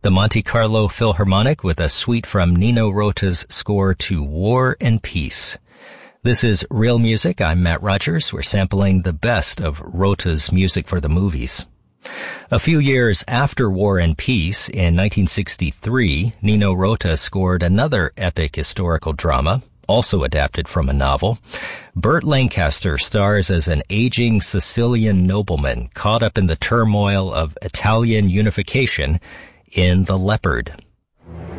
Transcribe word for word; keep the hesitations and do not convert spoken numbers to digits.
the Monte Carlo Philharmonic with a suite from Nino Rota's score to War and Peace. This is Real Music. I'm Matt Rogers. We're sampling the best of Rota's music for the movies. A few years after War and Peace, in nineteen sixty-three, Nino Rota scored another epic historical drama, also adapted from a novel. Burt Lancaster stars as an aging Sicilian nobleman caught up in the turmoil of Italian unification in The Leopard.